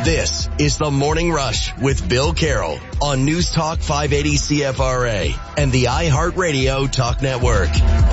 This is the Morning Rush with Bill Carroll on News Talk 580 CFRA and the iHeartRadio Talk Network.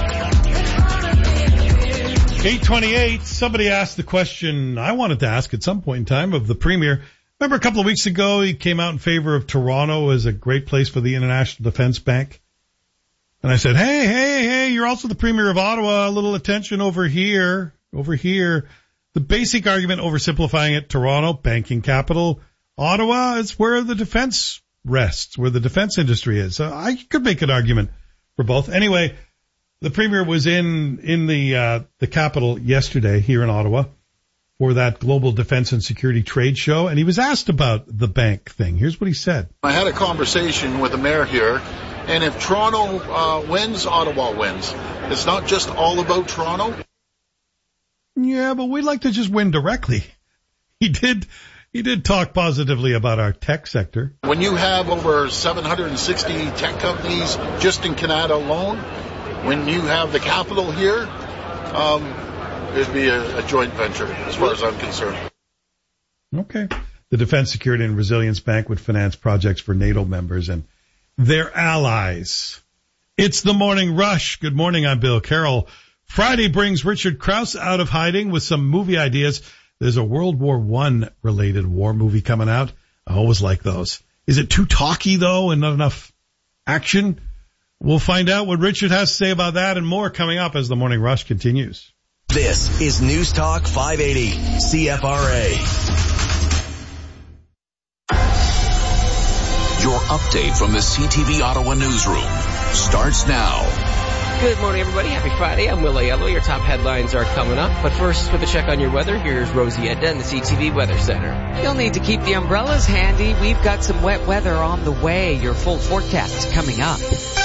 8:28. Somebody asked the question I wanted to ask at some point in time of the Premier. Remember a couple of weeks ago he came out in favor of Toronto as a great place for the International Defence Bank? And I said, hey, you're also the Premier of Ottawa. A little attention over here. The basic argument, oversimplifying it, Toronto, banking capital. Ottawa is where the defense rests, where the defense industry is. So I could make an argument for both. Anyway, the Premier was in the capital yesterday here in Ottawa for that Global Defense and Security Trade Show, and he was asked about the bank thing. Here's what he said. I had a conversation with the mayor here, and if Toronto wins, Ottawa wins. It's not just all about Toronto. Yeah, but we'd like to just win directly. He did talk positively about our tech sector. When you have over 760 tech companies just in Canada alone, when you have the capital here, it'd be a joint venture as far as I'm concerned. Okay. The Defense, Security and Resilience Bank would finance projects for NATO members and their allies. It's the Morning Rush. Good morning, I'm Bill Carroll. Friday brings Richard Krause out of hiding with some movie ideas. There's a World War I related war movie coming out. I always like those. Is it too talky, though, and not enough action? We'll find out what Richard has to say about that and more coming up as the Morning Rush continues. This is News Talk 580 CFRA. Your update from the CTV Ottawa newsroom starts now. Good morning, everybody. Happy Friday. I'm Will Aiello. Your top headlines are coming up. But first, with a check on your weather, here's Rosie Edna in the CTV Weather Center. You'll need to keep the umbrellas handy. We've got some wet weather on the way. Your full forecast is coming up.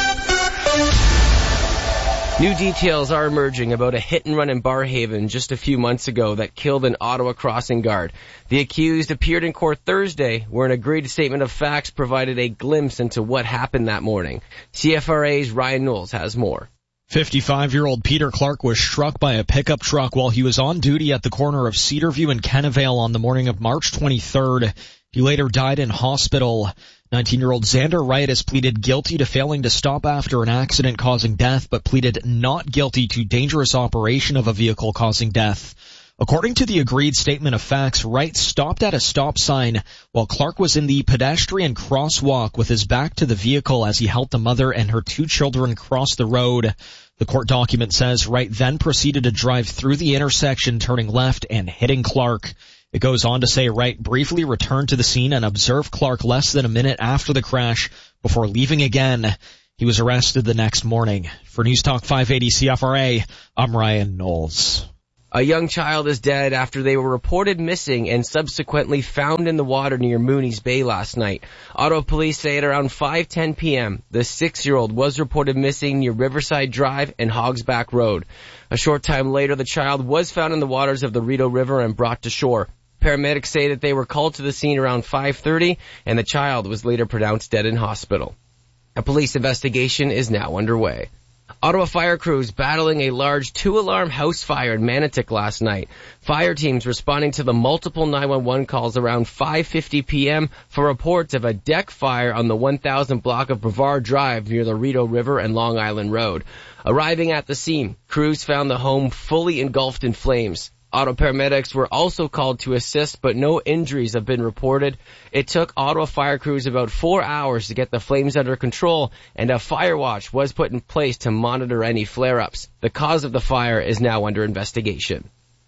New details are emerging about a hit-and-run in Barrhaven just a few months ago that killed an Ottawa crossing guard. The accused appeared in court Thursday, where an agreed statement of facts provided a glimpse into what happened that morning. CFRA's Ryan Knowles has more. 55-year-old Peter Clark was struck by a pickup truck while he was on duty at the corner of Cedarview and Kennevale on the morning of March 23rd. He later died in hospital. 19-year-old Xander Wright has pleaded guilty to failing to stop after an accident causing death, but pleaded not guilty to dangerous operation of a vehicle causing death. According to the agreed statement of facts, Wright stopped at a stop sign while Clark was in the pedestrian crosswalk with his back to the vehicle as he helped a mother and her two children cross the road. The court document says Wright then proceeded to drive through the intersection, turning left and hitting Clark. It goes on to say Wright briefly returned to the scene and observed Clark less than a minute after the crash before leaving again. He was arrested the next morning. For News Talk 580 CFRA, I'm Ryan Knowles. A young child is dead after they were reported missing and subsequently found in the water near Mooney's Bay last night. Ottawa police say at around 5:10 p.m., the 6-year-old was reported missing near Riverside Drive and Hogsback Road. A short time later, the child was found in the waters of the Rideau River and brought to shore. Paramedics say that they were called to the scene around 5:30, and the child was later pronounced dead in hospital. A police investigation is now underway. Ottawa fire crews battling a large 2-alarm house fire in Manotick last night. Fire teams responding to the multiple 911 calls around 5:50 p.m. for reports of a deck fire on the 1000 block of Brevard Drive near the Rideau River and Long Island Road. Arriving at the scene, crews found the home fully engulfed in flames. Ottawa paramedics were also called to assist, but no injuries have been reported. It took Ottawa fire crews about 4 hours to get the flames under control, and a fire watch was put in place to monitor any flare-ups. The cause of the fire is now under investigation.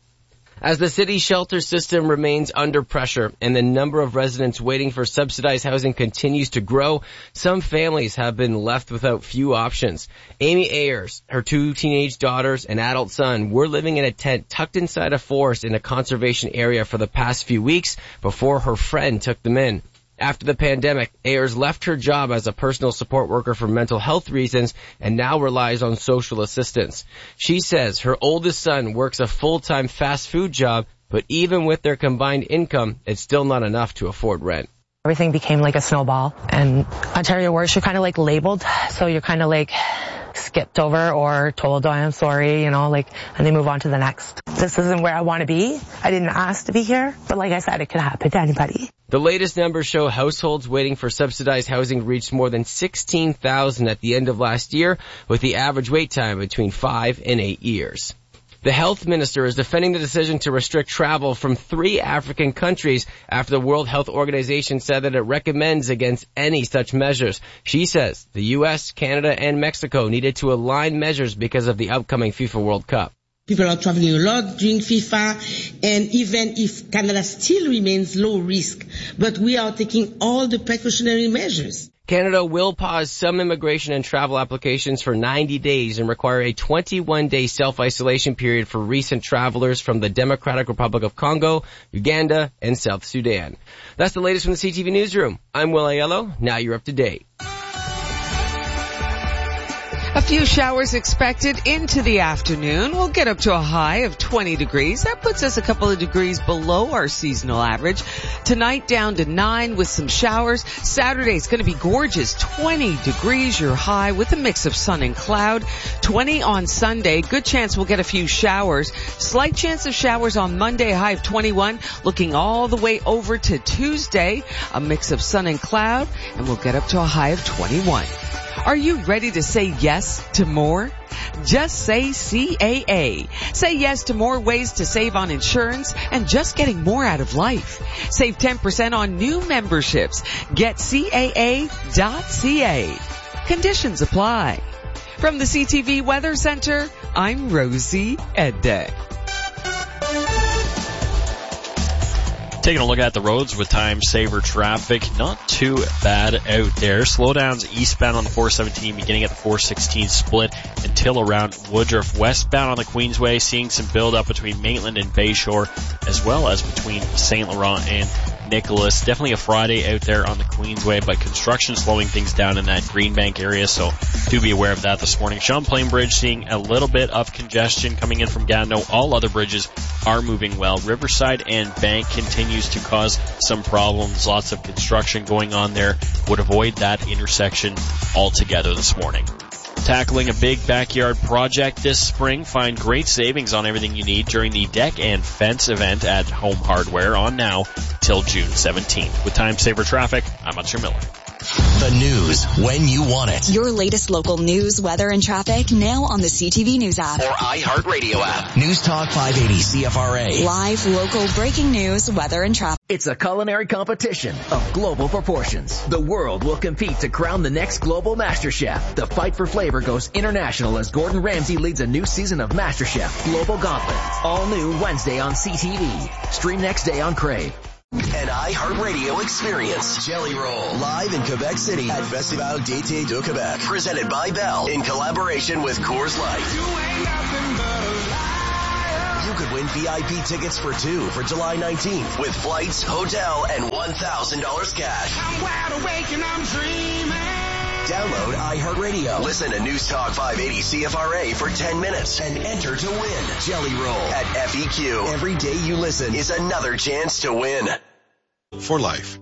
As the city's shelter system remains under pressure and the number of residents waiting for subsidized housing continues to grow, some families have been left without few options. Amy Ayers, her 2 teenage daughters, and adult son were living in a tent tucked inside a forest in a conservation area for the past few weeks before her friend took them in. After the pandemic, Ayers left her job as a personal support worker for mental health reasons and now relies on social assistance. She says her oldest son works a full-time fast food job, but even with their combined income, it's still not enough to afford rent. Everything became like a snowball, and Ontario works, you're kind of like labeled, so you're kind of like skipped over or told, oh, I'm sorry, and they move on to the next. This isn't where I want to be. I didn't ask to be here, but like I said, it could happen to anybody. The latest numbers show households waiting for subsidized housing reached more than 16,000 at the end of last year, with the average wait time between 5 and 8 years. The health minister is defending the decision to restrict travel from 3 African countries after the World Health Organization said that it recommends against any such measures. She says the U.S., Canada, and Mexico needed to align measures because of the upcoming FIFA World Cup. People are traveling a lot during FIFA, and even if Canada still remains low risk, but we are taking all the precautionary measures. Canada will pause some immigration and travel applications for 90 days and require a 21-day self-isolation period for recent travelers from the Democratic Republic of Congo, Uganda, and South Sudan. That's the latest from the CTV Newsroom. I'm Will Aiello. Now you're up to date. A few showers expected into the afternoon. We'll get up to a high of 20 degrees. That puts us a couple of degrees below our seasonal average. Tonight down to 9 with some showers. Saturday's going to be gorgeous. 20 degrees your high with a mix of sun and cloud. 20 on Sunday. Good chance we'll get a few showers. Slight chance of showers on Monday, a high of 21. Looking all the way over to Tuesday, a mix of sun and cloud, and we'll get up to a high of 21. Are you ready to say yes to more? Just say CAA. Say yes to more ways to save on insurance and just getting more out of life. Save 10% on new memberships. Get CAA.ca. Conditions apply. From the CTV Weather Center, I'm Rosie Edde. Taking a look at the roads with time saver traffic, not too bad out there. Slowdowns eastbound on the 417 beginning at the 416 split until around Woodruff. Westbound on the Queensway seeing some build up between Maitland and Bayshore as well as between St. Laurent and Nicholas. Definitely a Friday out there on the Queensway, but construction slowing things down in that Greenbank area, so do be aware of that this morning. Champlain Bridge seeing a little bit of congestion coming in from Gatineau. All other bridges are moving well. Riverside and Bank continues to cause some problems. Lots of construction going on there. Would avoid that intersection altogether this morning. Tackling a big backyard project this spring, find great savings on everything you need during the Deck and Fence event at Home Hardware on now till June 17th. With time saver traffic, I'm Archer Miller. The news when you want it. Your latest local news, weather, and traffic now on the CTV News app. Or iHeartRadio app. News Talk 580 CFRA. Live, local, breaking news, weather, and traffic. It's a culinary competition of global proportions. The world will compete to crown the next global master chef. The fight for flavor goes international as Gordon Ramsay leads a new season of MasterChef Global Gauntlet. All new Wednesday on CTV. Stream next day on Crave. An iHeartRadio experience. Jelly Roll. Live in Quebec City at Festival d'Été de Quebec. Presented by Bell in collaboration with Coors Light. You could win VIP tickets for 2 for July 19th with flights, hotel, and $1,000 cash. I'm wide awake and I'm dreaming. Download iHeartRadio. Listen to News Talk 580 CFRA for 10 minutes and enter to win. Jelly Roll at FEQ. Every day you listen is another chance to win. For life.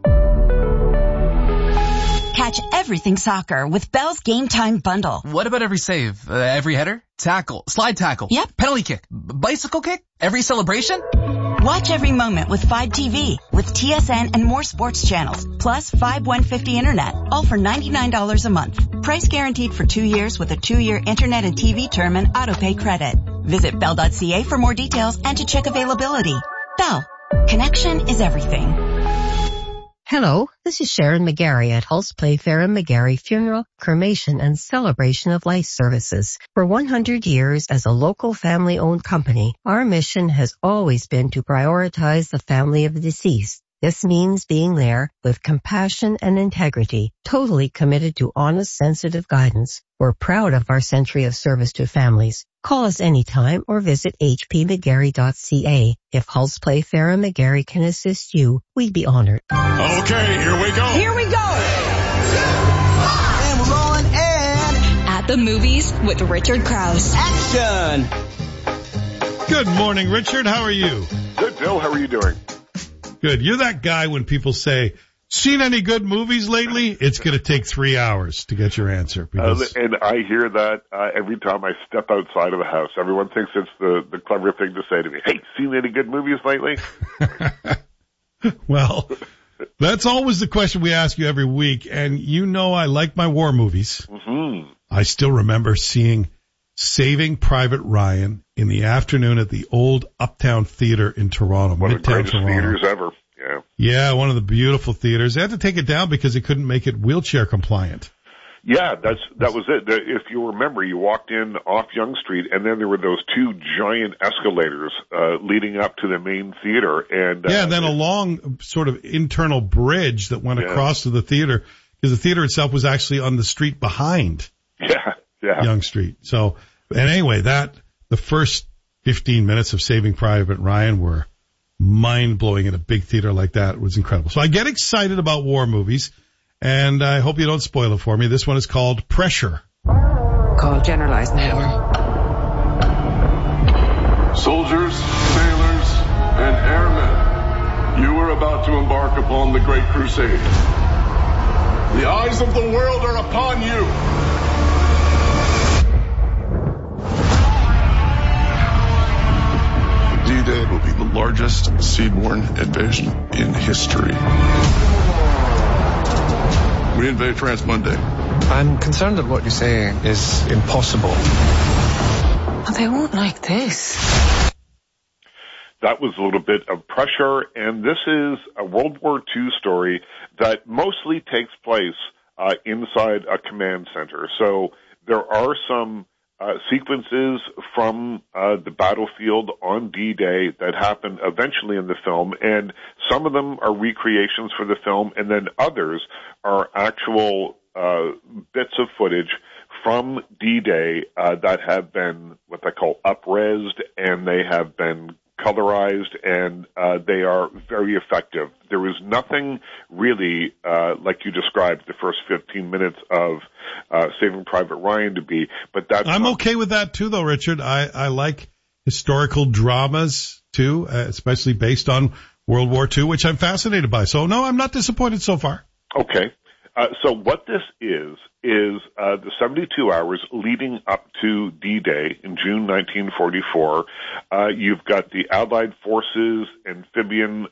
Catch everything soccer with Bell's Game Time Bundle. What about every save? Every header? Tackle? Slide tackle? Yep. Penalty kick? Bicycle kick? Every celebration? Watch every moment with 5TV, with TSN and more sports channels, plus 5150 internet, all for $99 a month. Price guaranteed for 2 years with a 2-year internet and TV term and autopay credit. Visit Bell.ca for more details and to check availability. Bell. Connection is everything. Hello, this is Sharon McGarry at Hulse Playfair and McGarry Funeral, Cremation, and Celebration of Life Services. For 100 years as a local family-owned company, our mission has always been to prioritize the family of the deceased. This means being there with compassion and integrity, totally committed to honest, sensitive guidance. We're proud of our century of service to families. Call us anytime or visit hpmcgarry.ca. If Hulse Playfair and McGarry can assist you, we'd be honored. Okay, here we go. Here we go. And we're rolling and At the movies with Richard Krause. action. Good morning, Richard. How are you? Good, Bill. How are you doing? Good. You're that guy when people say, Seen any good movies lately? It's going to take 3 hours to get your answer. Because and I hear that every time I step outside of the house. Everyone thinks it's the clever thing to say to me. Hey, seen any good movies lately? Well, that's always the question we ask you every week. And you know I like my war movies. Mm-hmm. I still remember seeing Saving Private Ryan in the afternoon at the old Uptown Theater in Toronto. One of the greatest Toronto. theaters ever. Yeah. Yeah, one of the beautiful theaters. They had to take it down because they couldn't make it wheelchair compliant. Yeah, that was it. If you remember, you walked in off Yonge Street, and then there were those two giant escalators leading up to the main theater. And then a long sort of internal bridge that went across to the theater, because the theater itself was actually on the street behind Yonge Street. So, and anyway, the first 15 minutes of Saving Private Ryan were mind-blowing in a big theater like that. It was incredible. So I get excited about war movies, and I hope you don't spoil it for me. This one is called Pressure. Call General Eisenhower. Soldiers, sailors, and airmen, you are about to embark upon the Great Crusade. The eyes of the world are upon you. D-Day will be the largest seaborne invasion in history. We invade France Monday. I'm concerned that what you're saying is impossible. Oh, they won't like this. That was a little bit of Pressure, and this is a World War II story that mostly takes place inside a command center. So there are some sequences from the battlefield on D-Day that happen eventually in the film, and some of them are recreations for the film, and then others are actual bits of footage from D-Day that have been what they call up-resed, and they have been colorized, and they are very effective. There is nothing really like you described the first 15 minutes of Saving Private Ryan to be, but that's... I'm okay with that too, though, Richard. I like historical dramas too, especially based on World War II, which I'm fascinated by. So no, I'm not disappointed so far. Okay. So what this is the 72 hours leading up to D-Day in June 1944. You've got the Allied forces amphibian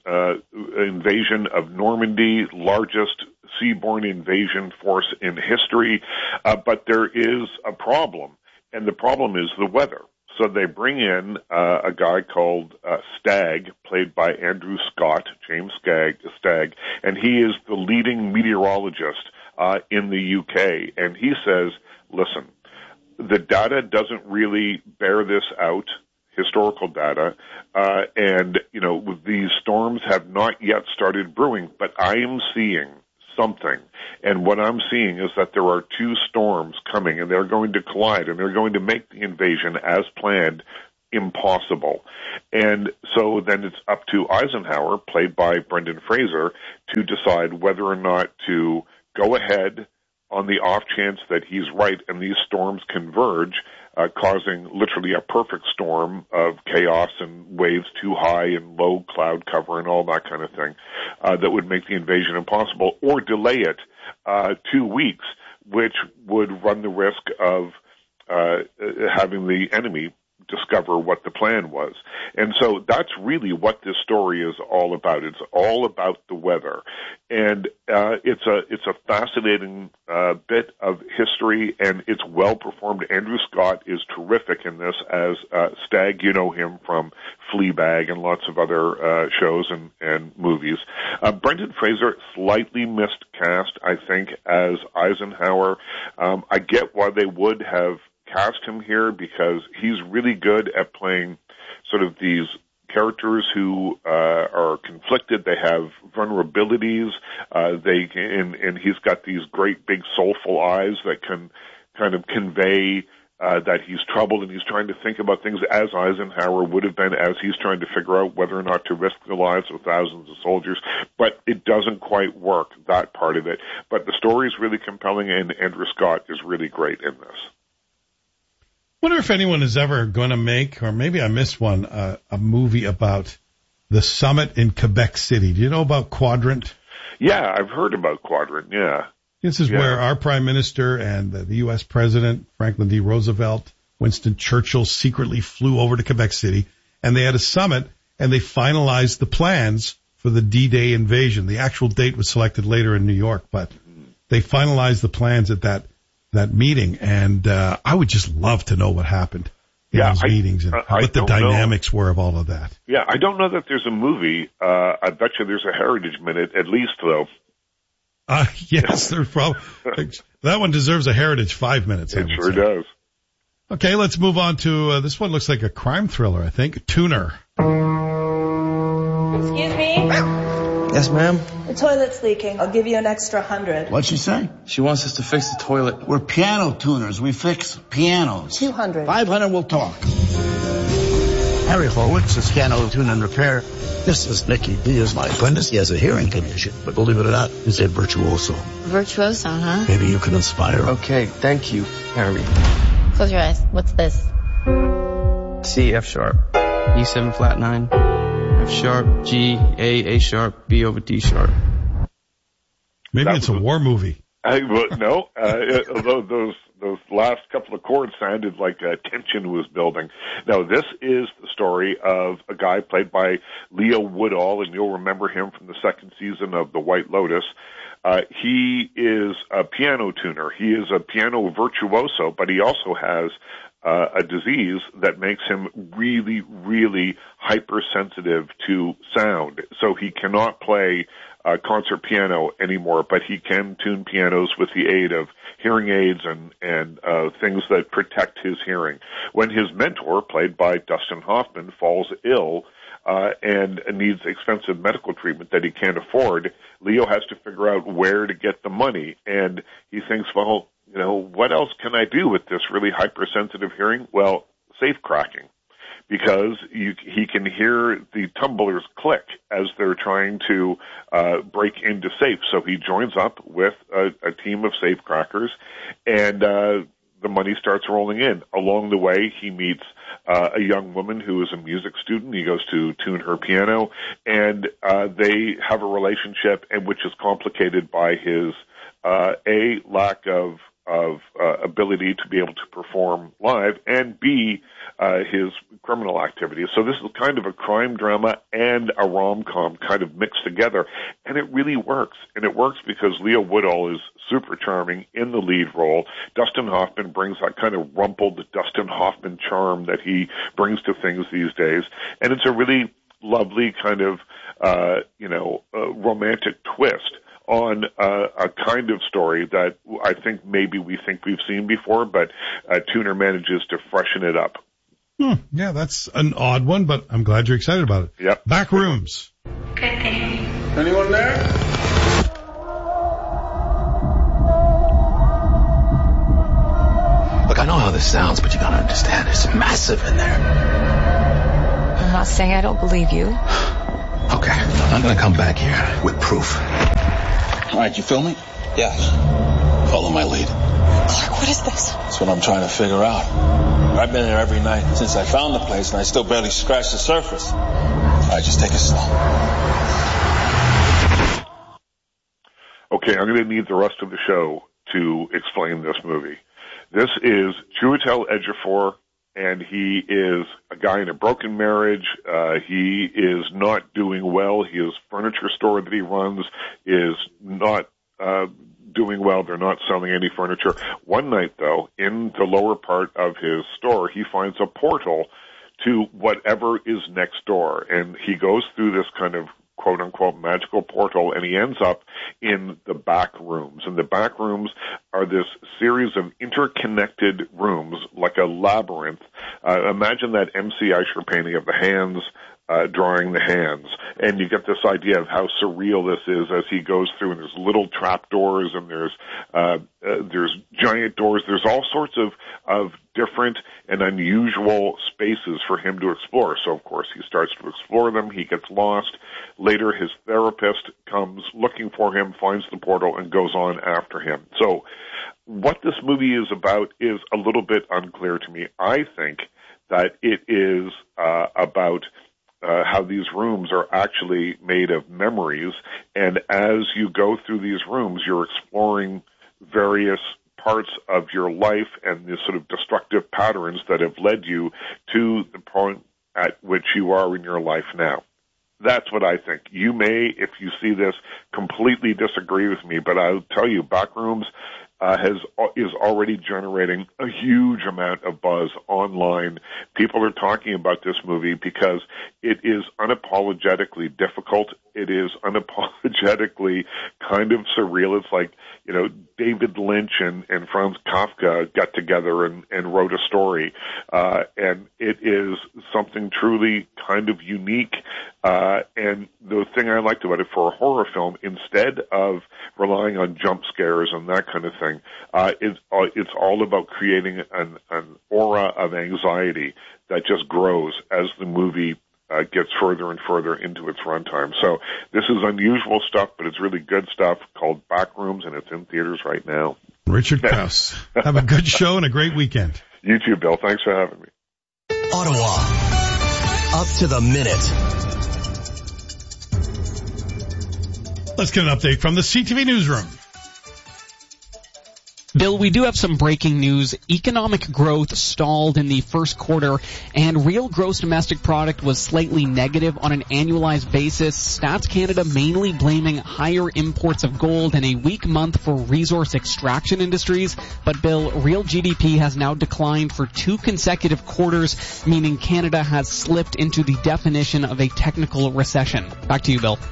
invasion of Normandy, largest seaborne invasion force in history. But there is a problem, and the problem is the weather. So they bring in a guy called Stagg, played by Andrew Scott, James Stagg, and he is the leading meteorologist in the UK. And he says, listen, the data doesn't really bear this out, historical data, and, you know, these storms have not yet started brewing, but I am seeing something. And what I'm seeing is that there are two storms coming, and they're going to collide, and they're going to make the invasion as planned impossible. And so then it's up to Eisenhower, played by Brendan Fraser, to decide whether or not to go ahead on the off chance that he's right and these storms converge, causing literally a perfect storm of chaos and waves too high and low cloud cover and all that kind of thing, that would make the invasion impossible, or delay it 2 weeks, which would run the risk of having the enemy discover what the plan was. And so that's really what this story is all about. It's all about the weather. And it's a fascinating bit of history, and it's well performed. Andrew Scott is terrific in this as Stagg. You know him from Fleabag and lots of other shows and movies. Brendan Fraser, slightly miscast, I think, as Eisenhower. I get why they would have cast him here, because he's really good at playing sort of these characters who are conflicted. They have vulnerabilities. And he's got these great big soulful eyes that can kind of convey that he's troubled, and he's trying to think about things as Eisenhower would have been, as he's trying to figure out whether or not to risk the lives of thousands of soldiers. But it doesn't quite work, that part of it. But the story is really compelling, and Andrew Scott is really great in this. I wonder if anyone is ever going to make, or maybe I missed one, a movie about the summit in Quebec City. Do you know about Quadrant? Yeah, I've heard about Quadrant, yeah. This is where our Prime Minister and the U.S. President, Franklin D. Roosevelt, Winston Churchill, secretly flew over to Quebec City, and they had a summit, and they finalized the plans for the D-Day invasion. The actual date was selected later in New York, but they finalized the plans at that meeting, and I would just love to know what happened in those meetings and what the dynamics were of all of that. Yeah, I don't know that there's a movie. I bet you there's a Heritage Minute, at least, though. Yes, there's probably that one deserves a Heritage 5 minutes. It sure does. Okay, let's move on to this one. Looks like a crime thriller, I think. Tuner. Excuse me? Yes, ma'am? The toilet's leaking. I'll give you an extra 100. What'd she say? She wants us to fix the toilet. We're piano tuners. We fix pianos. 200. 500, we'll talk. Harry Horwitz is piano tune and repair. This is Nicky. He is my apprentice. He has a hearing condition, but believe it or not, he's a virtuoso. Virtuoso, huh? Maybe you can inspire him. Okay, thank you, Harry. Close your eyes. What's this? C, F sharp. E7 flat 9. F sharp, G, A sharp, B over D sharp. Maybe it's a war movie. No, although those last couple of chords sounded like tension was building. Now, this is the story of a guy played by Leo Woodall, and you'll remember him from the second season of The White Lotus. He is a piano tuner. He is a piano virtuoso, but he also has a disease that makes him really, really hypersensitive to sound. So he cannot play concert piano anymore, but he can tune pianos with the aid of hearing aids and things that protect his hearing. When his mentor, played by Dustin Hoffman, falls ill and needs expensive medical treatment that he can't afford, Leo has to figure out where to get the money. And he thinks, well, you know, what else can I do with this really hypersensitive hearing? Well, safe cracking, because he can hear the tumblers click as they're trying to break into safes. So he joins up with a team of safe crackers, and the money starts rolling in. Along the way, he meets a young woman who is a music student. He goes to tune her piano, and they have a relationship, and which is complicated by his lack of ability to be able to perform live, and B, his criminal activities. So this is kind of a crime drama and a rom-com kind of mixed together, and it really works. And it works because Leo Woodall is super charming in the lead role. Dustin Hoffman brings that kind of rumpled Dustin Hoffman charm that he brings to things these days, and it's a really lovely kind of romantic twist on a kind of story that I think maybe we've seen before, but Tuner manages to freshen it up. Yeah, that's an odd one, but I'm glad you're excited about it. Yep. Back Rooms. Good thing. Anyone there? Look, I know how this sounds, but you gotta understand, it's massive in there. I'm not saying I don't believe you. Okay, I'm gonna come back here with proof. All right, you feel me? Yeah. Follow my lead. Clark, what is this? That's what I'm trying to figure out. I've been here every night since I found the place, and I still barely scratched the surface. All right, just take it slow. Okay, I'm going to need the rest of the show to explain this movie. This is Chiwetel Ejiofor, and he is a guy in a broken marriage. He is not doing well. His furniture store that he runs is not doing well. They're not selling any furniture. One night, though, in the lower part of his store, he finds a portal to whatever is next door, and he goes through this kind of quote-unquote magical portal, and he ends up in the back rooms. And the back rooms are this series of interconnected rooms, like a labyrinth. Imagine that M.C. Escher painting of the hands drawing the hands, and you get this idea of how surreal this is as he goes through, and there's little trap doors, and there's giant doors. There's all sorts of different and unusual spaces for him to explore. So, of course, he starts to explore them. He gets lost. Later, his therapist comes looking for him, finds the portal, and goes on after him. So what this movie is about is a little bit unclear to me. I think that it is about how these rooms are actually made of memories, and as you go through these rooms, you're exploring various parts of your life and the sort of destructive patterns that have led you to the point at which you are in your life now. That's what I think. You may, if you see this, completely disagree with me, but I'll tell you, Backrooms is already generating a huge amount of buzz online. People are talking about this movie because it is unapologetically difficult. It is unapologetically kind of surreal. It's like, you know, David Lynch and Franz Kafka got together and wrote a story. And it is something truly kind of unique. And the thing I liked about it for a horror film, instead of relying on jump scares and that kind of thing, it's all about creating an aura of anxiety that just grows as the movie gets further and further into its runtime. So this is unusual stuff, but it's really good stuff, called Backrooms, and it's in theaters right now. Richard Krause, have a good show and a great weekend. You too, Bill. Thanks for having me. Ottawa, up to the minute. Let's get an update from the CTV newsroom. Bill, we do have some breaking news. Economic growth stalled in the first quarter, and real gross domestic product was slightly negative on an annualized basis. Stats Canada mainly blaming higher imports of gold and a weak month for resource extraction industries. But, Bill, real GDP has now declined for 2 consecutive quarters, meaning Canada has slipped into the definition of a technical recession. Back to you, Bill.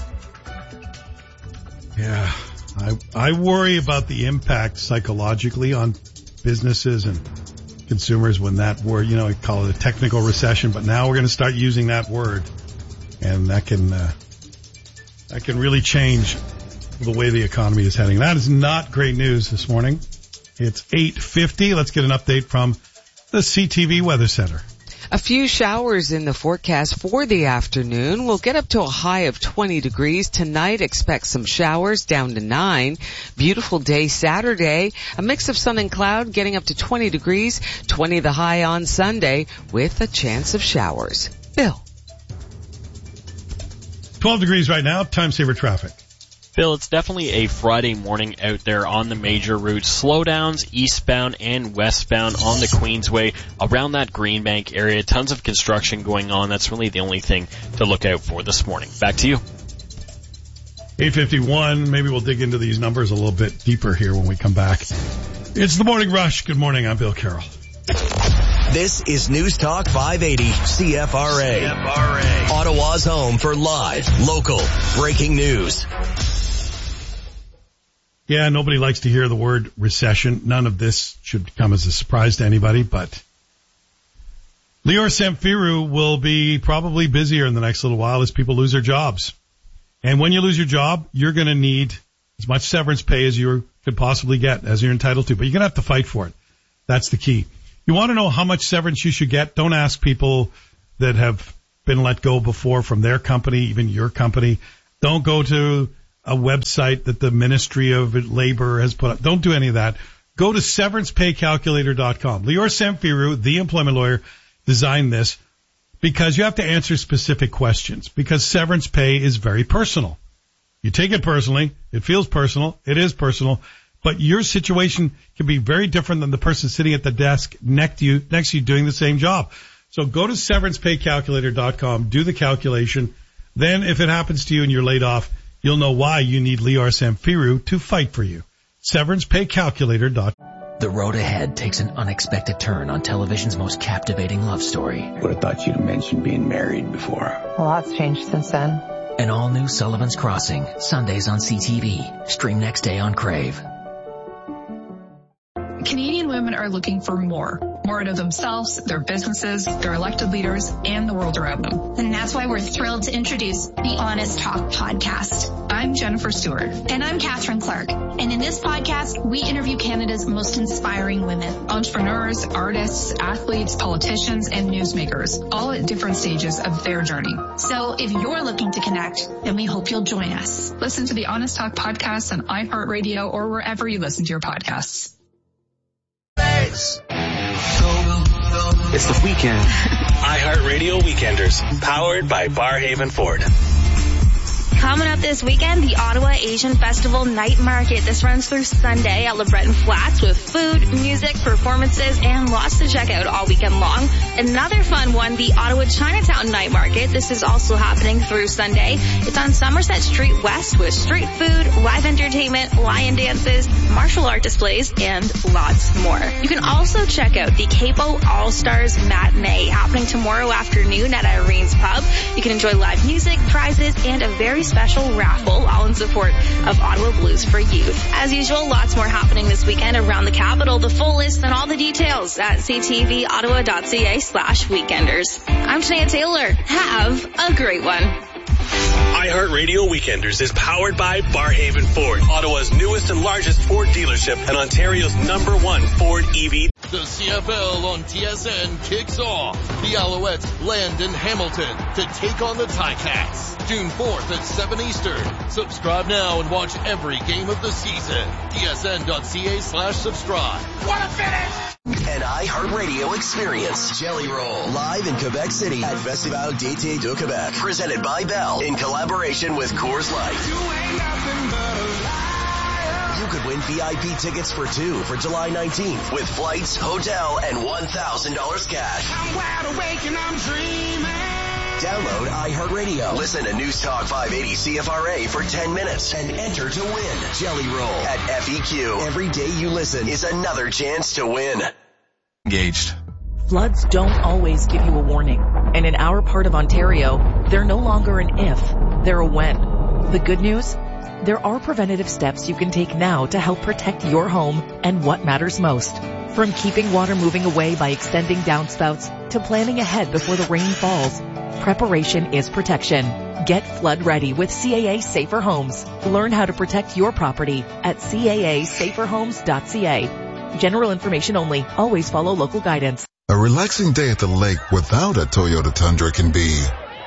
Yeah. I worry about the impact psychologically on businesses and consumers when that word, you know, I call it a technical recession, but now we're going to start using that word, and that can really change the way the economy is heading. That is not great news this morning. It's 8:50. Let's get an update from the CTV Weather Center. A few showers in the forecast for the afternoon. We'll get up to a high of 20 degrees. Tonight, expect some showers down to 9. Beautiful day Saturday. A mix of sun and cloud getting up to 20 degrees. 20 the high on Sunday with a chance of showers. Bill. 12 degrees right now. Time saver traffic. Bill, it's definitely a Friday morning out there on the major routes. Slowdowns eastbound and westbound on the Queensway around that Greenbank area. Tons of construction going on. That's really the only thing to look out for this morning. Back to you. 8:51. Maybe we'll dig into these numbers a little bit deeper here when we come back. It's the Morning Rush. Good morning. I'm Bill Carroll. This is News Talk 580 CFRA. Ottawa's home for live, local, breaking news. Yeah, nobody likes to hear the word recession. None of this should come as a surprise to anybody, but Lior Samfiru will be probably busier in the next little while as people lose their jobs. And when you lose your job, you're going to need as much severance pay as you could possibly get, as you're entitled to, but you're going to have to fight for it. That's the key. You want to know how much severance you should get? Don't ask people that have been let go before from their company, even your company. Don't go to a website that the Ministry of Labor has put up. Don't do any of that. Go to severancepaycalculator.com. Lior Samfiru, the employment lawyer, designed this because you have to answer specific questions, because severance pay is very personal. You take it personally. It feels personal. It is personal. But your situation can be very different than the person sitting at the desk next to you doing the same job. So go to severancepaycalculator.com, do the calculation. Then if it happens to you and you're laid off, you'll know why you need Lior Samfiru to fight for you. Severancepaycalculator.com. The road ahead takes an unexpected turn on television's most captivating love story. Would have thought you'd have mentioned being married before. A lot's changed since then. An all-new Sullivan's Crossing, Sundays on CTV. Stream next day on Crave. Canadian women are looking for more out of themselves, their businesses, their elected leaders, and the world around them. And that's why we're thrilled to introduce the Honest Talk podcast. I'm Jennifer Stewart. And I'm Catherine Clark. And in this podcast, we interview Canada's most inspiring women. Entrepreneurs, artists, athletes, politicians, and newsmakers, all at different stages of their journey. So if you're looking to connect, then we hope you'll join us. Listen to the Honest Talk podcast on iHeartRadio or wherever you listen to your podcasts. It's the weekend. iHeartRadio Weekenders, powered by Barhaven Ford. Coming up this weekend, the Ottawa Asian Festival Night Market. This runs through Sunday at LeBreton Flats with food, music, performances, and lots to check out all weekend long. Another fun one, the Ottawa Chinatown Night Market. This is also happening through Sunday. It's on Somerset Street West with street food, live entertainment, lion dances, martial art displays, and lots more. You can also check out the Capo All-Stars Matinee happening tomorrow afternoon at Irene's Pub. You can enjoy live music, prizes, and a very special raffle, all in support of Ottawa Blues for Youth. As usual, lots more happening this weekend around the capital. The full list and all the details at ctvottawa.ca/weekenders. I'm Shania Taylor. Have a great one. iHeartRadio Weekenders is powered by Barhaven Ford, Ottawa's newest and largest Ford dealership and Ontario's #1 Ford EV. The CFL on TSN kicks off. The Alouettes land in Hamilton to take on the Ticats. June 4th at 7 Eastern. Subscribe now and watch every game of the season. TSN.ca/subscribe. What a finish! An iHeartRadio experience. Jelly Roll, live in Quebec City at Festival d'été de Québec. Presented by Bell in collaboration with Coors Light. You could win VIP tickets for 2 for July 19th with flights, hotel, and $1,000 cash. I'm wide awake and I'm dreaming. Download iHeartRadio. Listen to News Talk 580 CFRA for 10 minutes and enter to win. Jelly Roll at FEQ. Every day you listen is another chance to win. Engaged. Floods don't always give you a warning. And in our part of Ontario, they're no longer an if, they're a when. The good news? There are preventative steps you can take now to help protect your home and what matters most. From keeping water moving away by extending downspouts to planning ahead before the rain falls, preparation is protection. Get flood ready with CAA Safer Homes. Learn how to protect your property at caasaferhomes.ca. General information only. Always follow local guidance. A relaxing day at the lake without a Toyota Tundra can be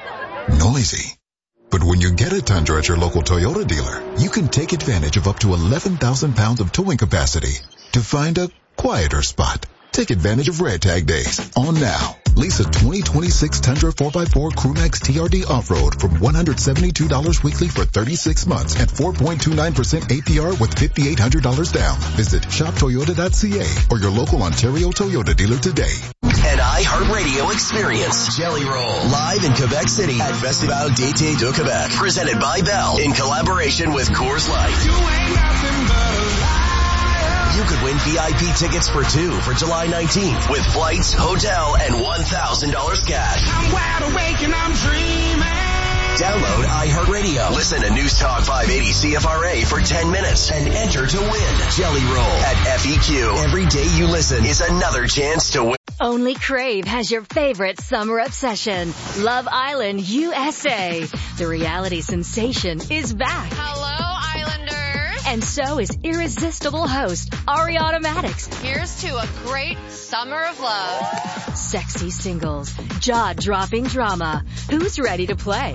noisy. But when you get a Tundra at your local Toyota dealer, you can take advantage of up to 11,000 pounds of towing capacity to find a quieter spot. Take advantage of Red Tag Days on now. Lease a 2026 Tundra 4x4 Crewmax TRD Off-Road from $172 weekly for 36 months at 4.29% APR with $5,800 down. Visit shoptoyota.ca or your local Ontario Toyota dealer today. An iHeartRadio experience. Jelly Roll, live in Quebec City at Festival d'été de Québec. Presented by Bell in collaboration with Coors Light. You ain't nothing but a liar. You could win VIP tickets for 2 for July 19th with flights, hotel, and $1,000 cash. I'm wide awake and I'm dreaming. Download iHeartRadio. Listen to News Talk 580 CFRA for 10 minutes and enter to win. Jelly Roll at FEQ. Every day you listen is another chance to win. Only Crave has your favorite summer obsession, Love Island USA. The reality sensation is back. Hello, Islanders. And so is irresistible host Ariana Maddox. Here's to a great summer of love. Sexy singles, jaw-dropping drama. Who's ready to play?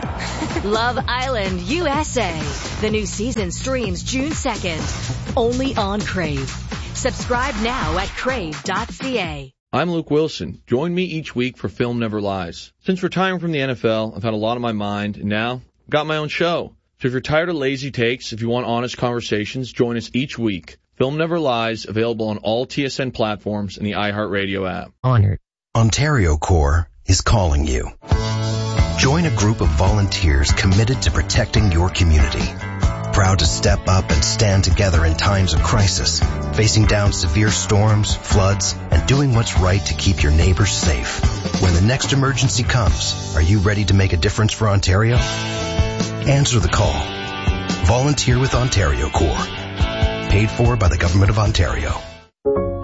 Love Island USA. The new season streams June 2nd. Only on Crave. Subscribe now at crave.ca. I'm Luke Wilson. Join me each week for Film Never Lies. Since retiring from the NFL, I've had a lot on my mind, and now I've got my own show. So if you're tired of lazy takes, if you want honest conversations, join us each week. Film Never Lies, available on all TSN platforms and the iHeartRadio app. Honored. Ontario Corps is calling you. Join a group of volunteers committed to protecting your community. Proud to step up and stand together in times of crisis, facing down severe storms, floods, and doing what's right to keep your neighbors safe. When the next emergency comes, are you ready to make a difference for Ontario? Answer the call. Volunteer with Ontario Corps. Paid for by the Government of Ontario.